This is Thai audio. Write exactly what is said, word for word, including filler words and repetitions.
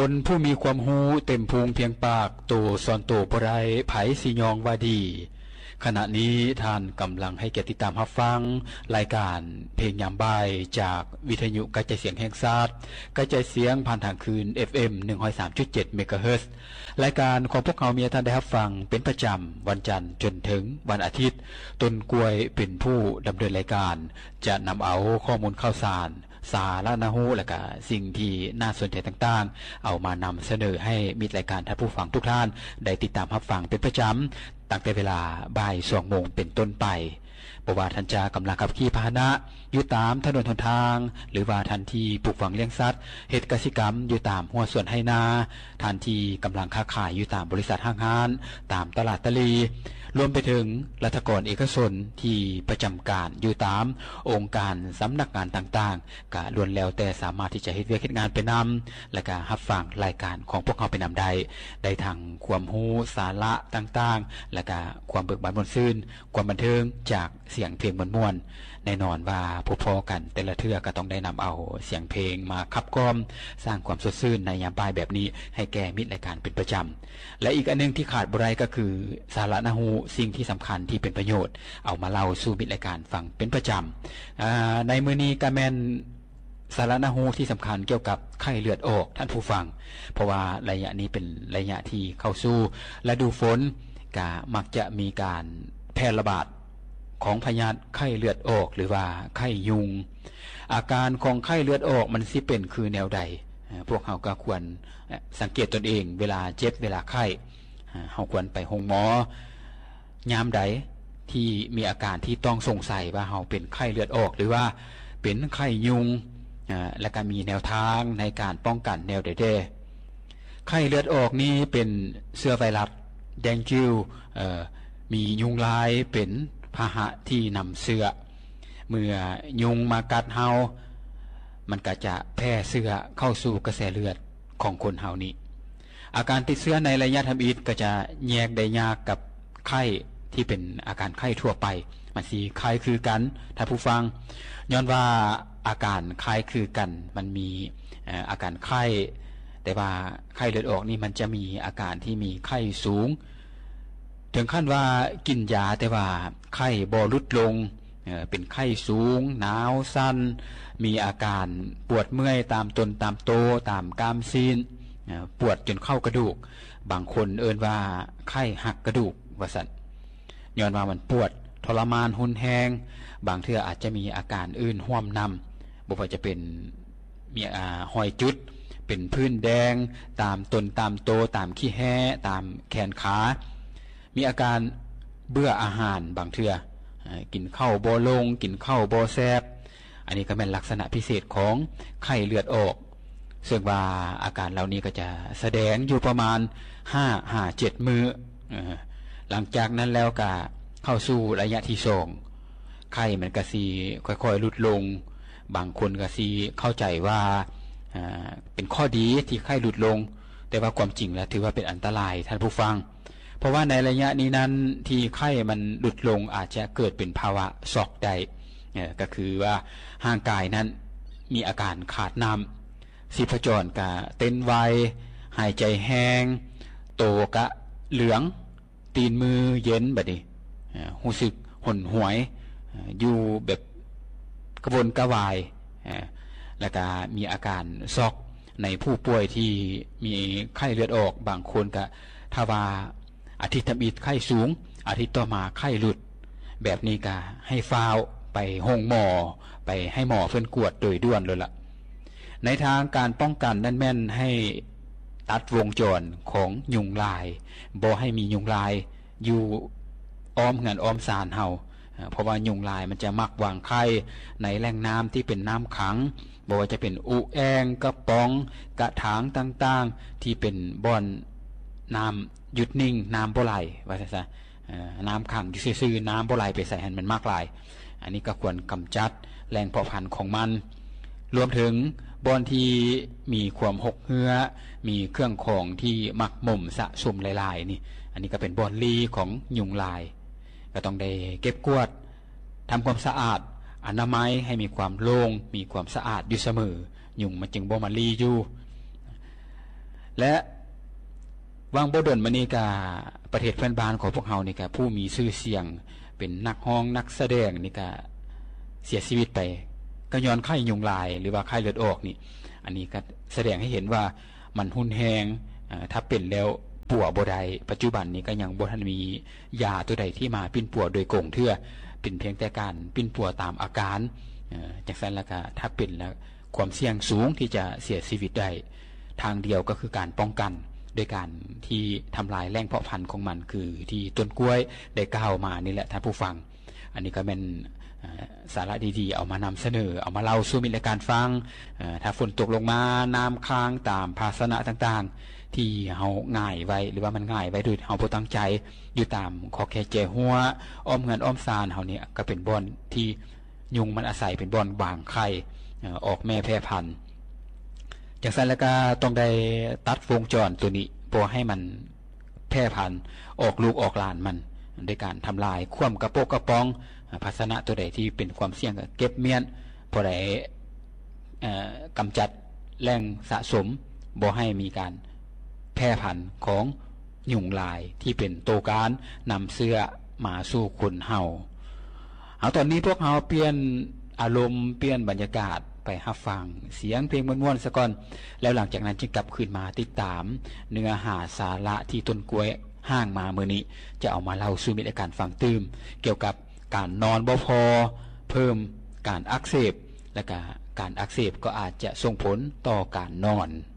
คนผู้มีความรู้เต็มภูมิเพียงปากโตซอนโตบ่ได้ไผสิยองว่าดีขณะนี้ท่านกำลังให้เกียรติติดตามรับฟังรายการเพลงยามบ่ายจากวิทยุกระจายเสียงแห่งชาติกระจายเสียงผ่านทางคืน เอฟ เอ็ม หนึ่งร้อยสามจุดเจ็ด เมกะเฮิรตซ์รายการของพวกเรามีท่านได้รับฟังเป็นประจำวันจันทร์จนถึงวันอาทิตย์ต้นกล้วยเป็นผู้ดำเนินรายการจะนำเอาข้อมูลข่าวสารสาระน่ารู้และก็สิ่งที่น่าสนใจต่างๆเอามานำเสนอให้มิตรรายการท่านผู้ฟังทุกท่านได้ติดตามรับฟังเป็นประจำตั้งแต่เวลาบ่ายสองโมงเป็นต้นไปบ่ว่าท่านจะกำลังขับขี่พาหนะอยู่ตามถนนหนทางหรือว่าท่านที่ปลูกฝังเลี้ยงสัตว์เฮ็ดกสิกรรมอยู่ตามหัวสวนไหนาท่านที่กำลังค้าขายอยู่ตามบริษัทห้างร้านตามตลาดตะลีรวมไปถึงรัฐกรเอกชนที่ประจำการอยู่ตามองค์การสำนักงานต่างๆก็ล้วนแล้วแต่สามารถที่จะเฮ็ดเวียกเฮ็ดงานไปนำและก็รับฟังรายการของพวกเขาไปนำได้ได้ทางความรู้สาระต่างๆและก็ความเบิกบานม่วนซื่นความบันเทิงจากเสียงเพลงม่วนๆแน่นอนว่าพอๆกันแต่ละเทื่อก็ต้องได้นำเอาเสียงเพลงมาขับกล่อมสร้างความสดชื่นในยามบ่ายแบบนี้ให้แก่มิตรรายการเป็นประจำและอีกอันนึงที่ขาดบ่ได้ก็คือสาระน่ารู้สิ่งที่สำคัญที่เป็นประโยชน์เอามาเล่าสู่มิตรรายการฟังเป็นประจำในมื้อนี้ก็แม่นสาระน่ารู้ที่สำคัญเกี่ยวกับไข้เลือดออกท่านผู้ฟังเพราะว่าระยะนี้เป็นระยะที่เข้าสู่ฤดูฝนก็มักจะมีการแพร่ระบาดของพยาธิไข้เลือดออกหรือว่าไข้ยุงอาการของไข้เลือดออกมันสิเป็นคือแนวใดพวกเราก็ควรสังเกตตนเองเวลาเจ็บเวลาไข้เฮาควรไปโรงหมอยามใดที่มีอาการที่ต้องสงสัยว่าเฮาเป็นไข้เลือดออกหรือว่าเป็นไข้ยุงและก็มีแนวทางในการป้องกันแนวใดๆไข้เลือดออกนี้เป็นเชื้อไวรัสแดงกิวมียุงลายเป็นพาหะที่นำเชื้อเมื่อยุงมากัดเฮามันก็จะแพร่เชื้อเข้าสู่กระแสเลือดของคนเฮานี้อาการติดเชื้อในระยะทำอิฐก็จะแยกได้ยากกับไข้ที่เป็นอาการไข้ทั่วไปมันสิคล้ายคือกันถ้าผู้ฟังย้อนว่าอาการคล้ายคือกันมันมีอาการไข้แต่ว่าไข้เลือดออกนี่มันจะมีอาการที่มีไข้สูงถึงขั้นว่ากินยาแต่ว่าไข้บ่ลดลงเป็นไข้สูงหนาวสั่นมีอาการปวดเมื่อยตามตนตามโตตามกล้ามซีนปวดจนเข้ากระดูกบางคนเอิ้นว่าไข้หักกระดูกว่าซั่นย้อนว่ามันปวดทรมานหุนแฮงบางเทื่ออาจจะมีอาการอื่นร่วมนำบ่ว่าจะเป็นมีอ่าหอยจุดเป็นพื้นแดงตามตนตามโตตามขี้แห้ตามแขนขามีอาการเบื่ออาหารบางเทื่อกินข้าวบ่ลงกินข้าวบ่แซ่บอันนี้ก็เป็นลักษณะพิเศษของไข้เลือดออกซึ่งว่าอาการเหล่านี้ก็จะแสดงอยู่ประมาณห้า ห้า เจ็ดมื้อหลังจากนั้นแล้วก็เข้าสู่ระยะที่สองไข้มันก็สิค่อยๆลดลงบางคนก็สิเข้าใจว่าเป็นข้อดีที่ไข้ลดลงแต่ว่าความจริงแล้วถือว่าเป็นอันตรายท่านผู้ฟังเพราะว่าในระยะนี้นั้นที่ไข้มันลดลงอาจจะเกิดเป็นภาวะช็อกได้ก็คือว่าร่างกายนั้นมีอาการขาดน้ำชีพจรก็เต้นไวหายใจแห้งโตกะเหลืองตีนมือเย็นแบบนี้รู้สึกหนหวยอยู่แบบกระวนกระวายแล้วก็มีอาการช็อกในผู้ป่วยที่มีไข้เลือดออกบางคนก็ถ้าว่าอาทิตย์ทำอิฐไข้สูงอาทิตย์ต่อมาไข้หลุดแบบนี้ก็ให้ฟาวไปห้องหมอไปให้หมอเพิ่นกวดโดยด่วนเลยล่ะในทางการป้องกันนั่นแม่นให้ตัดวงจรของยุงลายบ่ให้มียุงลายอยู่อ้อมเงินอ้อมศาลเฮาเพราะว่ายุงลายมันจะมักวางไข่ในแหล่งน้ำที่เป็นน้ำขังบ่ว่าจะเป็นอุแองกระป๋องกระถางต่างๆที่เป็นบ่อนน้ำหยุดนิ่งน้ำบ่ไหลว่าซะน้ำขังอยู่ซื่อๆน้ำบ่ไหลไปใส่ให้มันมากหลายอันนี้ก็ควรกำจัดแหล่งเพาะพันธุ์ของมันรวมถึงบ่อนที่มีความหกเหือมีเครื่องของที่มักหม่มสะสมหลายๆนี่อันนี้ก็เป็นบ่อนลีของยุงลายก็ต้องได้เก็บกวาดทำความสะอาดอนามัยให้มีความโล่งมีความสะอาดอยู่เสมอยุงมันจึงบ่มาลีอยู่และวางบ่ดนมานี่ก็ประเทศเพื่อนบ้านของพวกเฮานี่ก็ผู้มีชื่อเสียงเป็นนักร้องนักแสดงนี่ก็เสียชีวิตไปก็ย้อนไข้ยุงลายหรือว่าไข้เลือดออกนี่อันนี้ก็แสดงให้เห็นว่ามันหุนแฮงถ้าเป็นแล้วปัวบ่ได้ปัจจุบันนี้ก็ยังบ่ทันมียาตัวใดที่มาปิ้นปัวโดยกงเทื่อเป็นเพียงแต่การปิ้นปัวตามอาการจากนั้นแล้วก็ถ้าเป็นแล้วความเสี่ยงสูงที่จะเสียชีวิตได้ทางเดียวก็คือการป้องกันโดยการที่ทำลายแหล่งเพาะพันธุ์ของมันคือที่ต้นกล้วยได้กล่าวมานี่แหละท่านผู้ฟังอันนี้ก็เป็นสาระดีๆเอามานำเสนอเอามาเล่าสู่มิตรการฟังถ้าฝนตกลงมาน้ำค้างตามภาชนะต่างๆที่เฮาง่ายไว้หรือว่ามันง่ายไว้โดยเฮาบ่ตั้งใจอยู่ตามขอแค่แจหัวอ้อมเงินอ้อมซานเฮาเนี่ยก็เป็นบ่อนที่ยุงมันอาศัยเป็นบ่อนวางไข่ออกแม่แพร่พันธุ์จากนั้นแล้วก็ต้องได้ตัดวงจรตัวนี้เพื่อให้มันแพร่พันธุ์ออกลูกออกหลานมันโดยการทำลายคว่ำกระโปกกระป๋องภาชนะตัวใดที่เป็นความเสี่ยงก็เก็บเมียนพอได้กำจัดแหล่งสะสมบ่ให้มีการแพร่พันธุ์ของยุงลายที่เป็นตัวการนำเสื้อมาสู่คนเฮาเอาตอนนี้พวกเฮาเปลี่ยนอารมณ์เปลี่ยนบรรยากาศไปรับฟังเสียงเพลงม่วนๆซะก่อนแล้วหลังจากนั้นจึงกลับคืนมาติดตามเนื้อหาสาระที่ต้นกล้วยห้างมามื้อนี้จะเอามาเล่าสู่มิตรการฟังตื้มเกี่ยวกับการนอนบ่พอเพิ่มการอักเสบและก็การอักเสบก็อาจจะส่งผลต่อการนอน